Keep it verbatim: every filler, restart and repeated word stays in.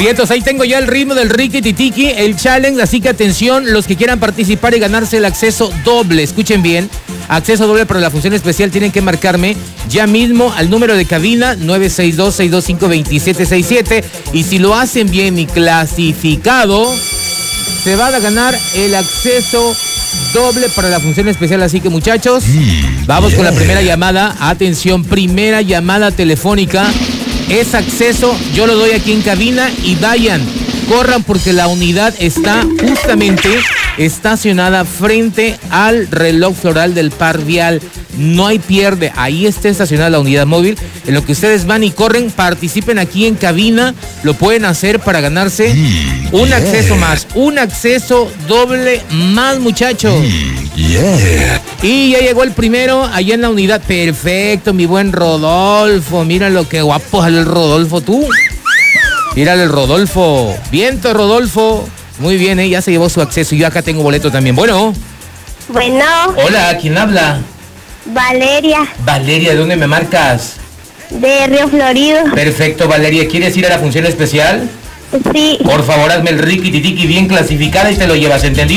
Vientos, ahí tengo ya el ritmo del Ricky Titiki, el challenge, así que atención, los que quieran participar y ganarse el acceso doble, escuchen bien, acceso doble para la función especial, tienen que marcarme ya mismo al número de cabina nueve seis dos, seis dos cinco, dos siete seis siete, y si lo hacen bien y clasificado, se va a ganar el acceso doble para la función especial, así que muchachos, vamos con la primera llamada, atención, primera llamada telefónica. Es acceso, yo lo doy aquí en cabina y vayan, corran porque la unidad está justamente estacionada frente al reloj floral del Par Vial. No hay pierde, ahí está estacionada la unidad móvil. En lo que ustedes van y corren, participen aquí en cabina, lo pueden hacer para ganarse un acceso más, un acceso doble más, muchachos. Yeah. Y ya llegó el primero allá en la unidad. Perfecto, mi buen Rodolfo. Mira lo que guapo salió el Rodolfo, tú. Mírale el Rodolfo. Viento, Rodolfo. Muy bien, ¿eh? Ya se llevó su acceso y yo acá tengo boleto también. Bueno. Bueno. Hola, ¿quién habla? Valeria. Valeria, ¿de dónde me marcas? De Río Florido. Perfecto, Valeria. ¿Quieres ir a la función especial? Sí. Por favor, hazme el Ricky Titiki bien clasificada y te lo llevas, ¿entendido?